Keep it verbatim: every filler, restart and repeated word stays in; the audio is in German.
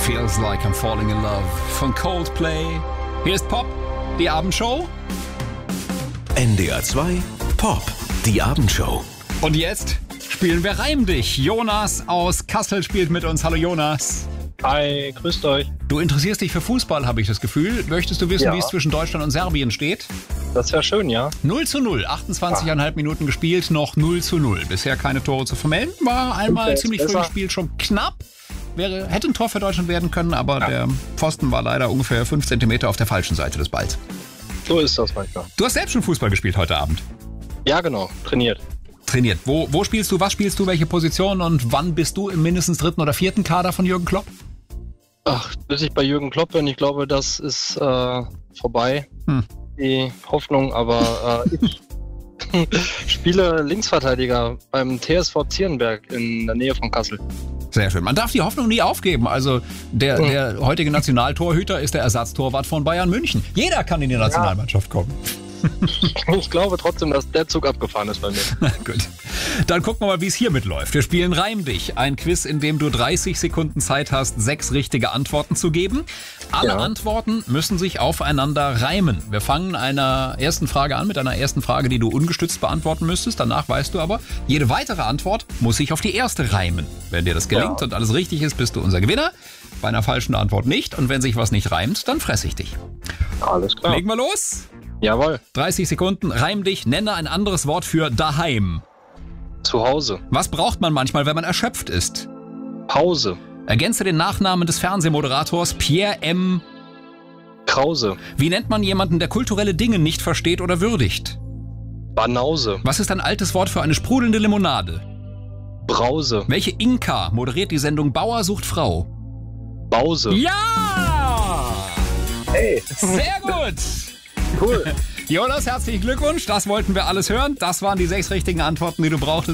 Feels like I'm falling in love von Coldplay. Hier ist Pop, die Abendshow. N D R zwei Pop, die Abendshow. Und jetzt spielen wir Reim dich. Jonas aus Kassel spielt mit uns. Hallo Jonas. Hi, grüßt euch. Du interessierst dich für Fußball, habe ich das Gefühl. Möchtest du wissen, Ja. wie es zwischen Deutschland und Serbien steht? Das wäre schön, ja. null zu null, achtundzwanzig Komma fünf Minuten gespielt, noch null zu null. Bisher keine Tore zu vermelden. War einmal jetzt ziemlich früh besser. gespielt, schon knapp. Wäre, hätte ein Tor für Deutschland werden können, aber Ja. der Pfosten war leider ungefähr fünf Zentimeter auf der falschen Seite des Balls. So ist das manchmal. Du hast selbst schon Fußball gespielt heute Abend. Ja, genau. Trainiert. Trainiert. Wo, wo spielst du, was spielst du, welche Position und wann bist du im mindestens dritten oder vierten Kader von Jürgen Klopp? Ach, bis ich bei Jürgen Klopp bin, ich glaube, das ist äh, vorbei, Hm. die Hoffnung, aber äh, ich spiele Linksverteidiger beim T S V Zierenberg in der Nähe von Kassel. Sehr schön. Man darf die Hoffnung nie aufgeben. Also der, Hm. der heutige Nationaltorhüter ist der Ersatztorwart von Bayern München. Jeder kann in die Nationalmannschaft kommen. Ich glaube trotzdem, dass der Zug abgefahren ist bei mir. Na gut. Dann gucken wir mal, wie es hier mitläuft. Wir spielen Reim dich. Ein Quiz, in dem du dreißig Sekunden Zeit hast, sechs richtige Antworten zu geben. Alle Ja. Antworten müssen sich aufeinander reimen. Wir fangen einer ersten Frage an, mit einer ersten Frage, die du ungestützt beantworten müsstest. Danach weißt du aber, jede weitere Antwort muss sich auf die erste reimen. Wenn dir das gelingt Ja. und alles richtig ist, bist du unser Gewinner. Bei einer falschen Antwort nicht. Und wenn sich was nicht reimt, dann fresse ich dich. Alles klar. Legen wir los. Jawohl. dreißig Sekunden, reim dich, nenne ein anderes Wort für daheim. Zu Hause. Was braucht man manchmal, wenn man erschöpft ist? Pause. Ergänze den Nachnamen des Fernsehmoderators Pierre M. Krause. Wie nennt man jemanden, der kulturelle Dinge nicht versteht oder würdigt? Banause. Was ist ein altes Wort für eine sprudelnde Limonade? Brause. Welche Inka moderiert die Sendung Bauer sucht Frau? Bause. Ja! Hey. Sehr gut! Cool. Jonas, herzlichen Glückwunsch. Das wollten wir alles hören. Das waren die sechs richtigen Antworten, die du brauchtest.